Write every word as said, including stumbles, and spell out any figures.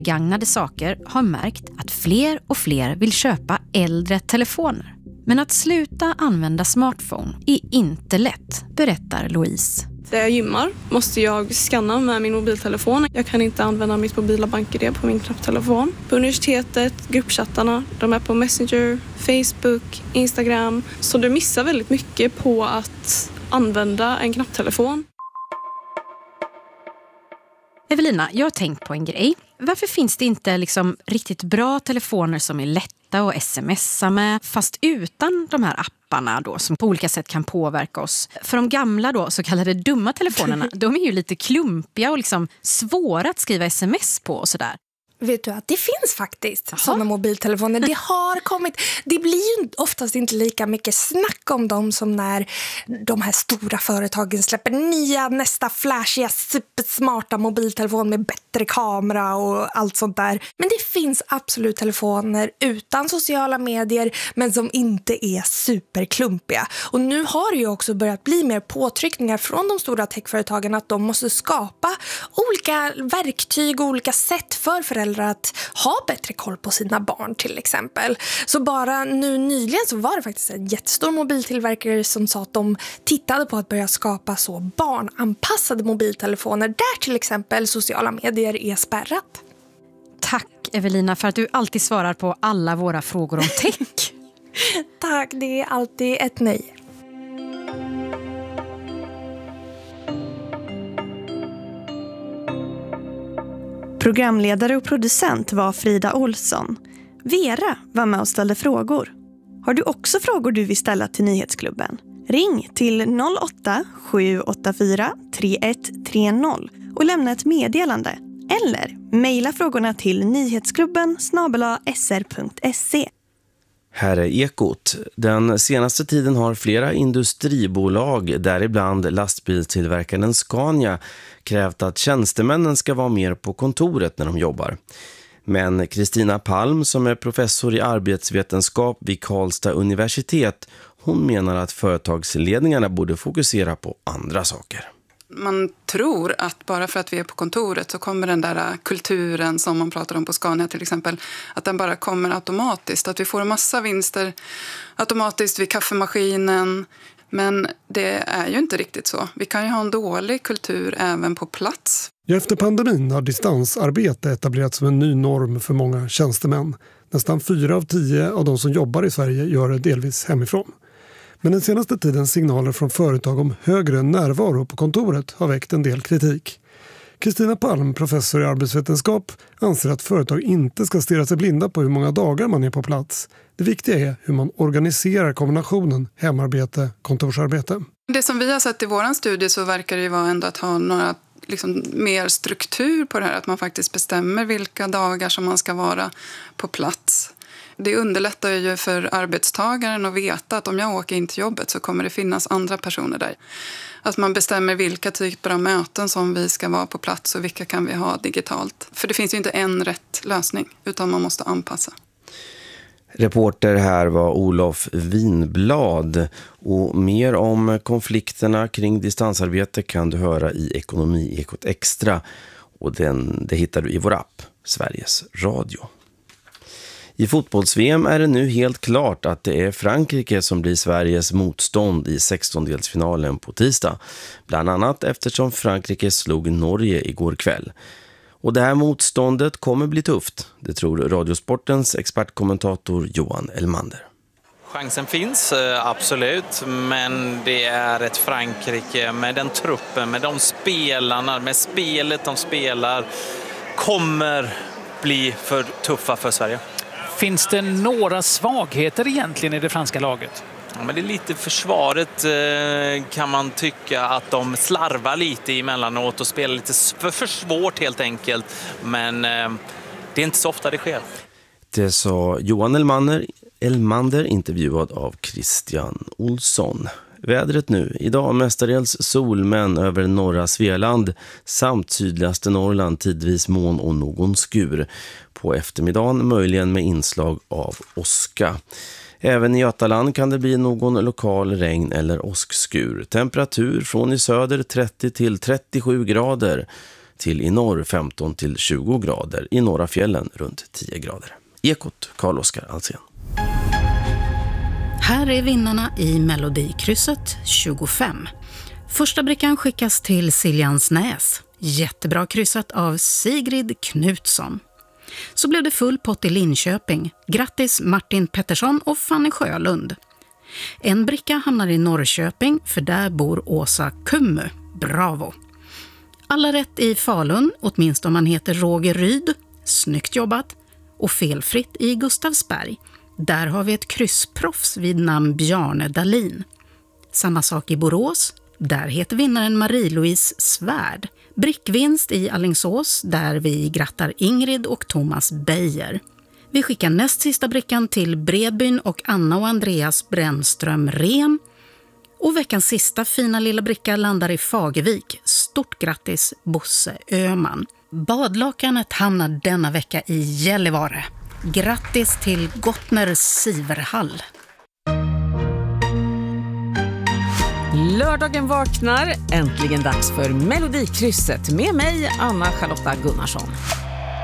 Gagnade saker har märkt att fler och fler vill köpa äldre telefoner. Men att sluta använda smartphone är inte lätt, berättar Louise. När jag gymmar måste jag scanna med min mobiltelefon. Jag kan inte använda mitt mobila bank-I D på min knapptelefon. På universitetet, gruppchattarna, de är på Messenger, Facebook, Instagram. Så du missar väldigt mycket på att använda en knapptelefon. Evelina, jag har tänkt på en grej. Varför finns det inte liksom riktigt bra telefoner som är lätta att smsa med, fast utan de här apparna då, som på olika sätt kan påverka oss? För de gamla då, så kallade dumma telefonerna, de är ju lite klumpiga och liksom svåra att skriva sms på och sådär. Vet du att det finns faktiskt sådana mobiltelefoner. Det har kommit. Det blir ju oftast inte lika mycket snack om dem som när de här stora företagen släpper nya, nästa flashiga, supersmarta mobiltelefon med bättre kamera och allt sånt där. Men det finns absolut telefoner utan sociala medier men som inte är superklumpiga. Och nu har det ju också börjat bli mer påtryckningar från de stora techföretagen att de måste skapa olika verktyg och olika sätt för föräldrar att ha bättre koll på sina barn till exempel. Så bara nu nyligen så var det faktiskt en jättestor mobiltillverkare som sa att de tittade på att börja skapa så barnanpassade mobiltelefoner där till exempel sociala medier är spärrat. Tack Evelina för att du alltid svarar på alla våra frågor om tech. Tack, det är alltid ett nej. Programledare och producent var Frida Olsson. Vera var med och ställde frågor. Har du också frågor du vill ställa till Nyhetsklubben? Ring till noll åtta sju åtta fyra tre ett tre noll och lämna ett meddelande. Eller mejla frågorna till nyhetsklubben snabel-a s r punkt se. Här är Ekot. Den senaste tiden har flera industribolag, däribland lastbilstillverkaren Scania, krävt att tjänstemännen ska vara mer på kontoret när de jobbar. Men Kristina Palm, som är professor i arbetsvetenskap vid Karlstad universitet, hon menar att företagsledningarna borde fokusera på andra saker. Man tror att bara för att vi är på kontoret så kommer den där kulturen som man pratar om på Scania till exempel, att den bara kommer automatiskt. Att vi får en massa vinster automatiskt vid kaffemaskinen. Men det är ju inte riktigt så. Vi kan ju ha en dålig kultur även på plats. Ja, efter pandemin har distansarbete etablerats som en ny norm för många tjänstemän. Nästan fyra av tio av de som jobbar i Sverige gör det delvis hemifrån. Men den senaste tidens signaler från företag om högre närvaro på kontoret har väckt en del kritik. Kristina Palm, professor i arbetsvetenskap, anser att företag inte ska stirra sig blinda på hur många dagar man är på plats. Det viktiga är hur man organiserar kombinationen hemarbete-kontorsarbete. Det som vi har sett i våran studie så verkar det ju vara ändå att ha några liksom mer struktur på det här. Att man faktiskt bestämmer vilka dagar som man ska vara på plats. Det underlättar ju för arbetstagaren att veta att om jag åker in till jobbet så kommer det finnas andra personer där. Att man bestämmer vilka typer av möten som vi ska vara på plats och vilka kan vi ha digitalt. För det finns ju inte en rätt lösning utan man måste anpassa. Reporter här var Olof Winblad och mer om konflikterna kring distansarbete kan du höra i Ekonomi-Ekot Extra och den, det hittar du i vår app Sveriges Radio. I fotbolls-V M är det nu helt klart att det är Frankrike som blir Sveriges motstånd i sextondelsfinalen på tisdag. Bland annat eftersom Frankrike slog Norge igår kväll. Och det här motståndet kommer bli tufft, det tror Radiosportens expertkommentator Johan Elmander. Chansen finns, absolut, men det är ett Frankrike med den truppen, med de spelarna, med spelet de spelar, kommer bli för tuffa för Sverige. Finns det några svagheter egentligen i det franska laget? Ja, men det är lite försvaret eh, kan man tycka att de slarvar lite emellanåt och spelar lite för, för svårt helt enkelt. Men eh, det är inte så ofta det sker. Det sa Johan Elmander, Elmander intervjuad av Christian Olsson. Vädret nu. Idag mestadels solmän över norra Svealand samt sydligaste Norrland, tidvis moln och någon skur. På eftermiddagen möjligen med inslag av åska. Även i Götaland kan det bli någon lokal regn eller åskskur. Temperatur från i söder trettio till trettiosju grader. till i norr femton till tjugo grader, i norra fjällen runt tio grader. Ekot, Carl-Oskar Alsen. Här är vinnarna i Melodikrysset tjugofem. Första brickan skickas till Siljansnäs. Jättebra kryssat av Sigrid Knutsson. Så blev det full pott i Linköping. Grattis Martin Pettersson och Fanny Sjölund. En bricka hamnar i Norrköping, för där bor Åsa Kummu. Bravo! Alla rätt i Falun, åtminstone om man heter Roger Ryd. Snyggt jobbat. Och felfritt i Gustavsberg. Där har vi ett kryssproffs vid namn Bjarne Dahlin. Samma sak i Borås. Där heter vinnaren Marie-Louise Svärd. Brickvinst i Allingsås, där vi grattar Ingrid och Thomas Beijer. Vi skickar näst sista brickan till Bredbyn och Anna och Andreas Brännström Ren. Och veckans sista fina lilla bricka landar i Fagervik. Stort grattis Bosse Öman. Badlakanet hamnar denna vecka i Gällivare. Grattis till Gottner Siverhall. Lördagen vaknar, äntligen dags för Melodikrysset med mig, Anna Charlotta Gunnarsson.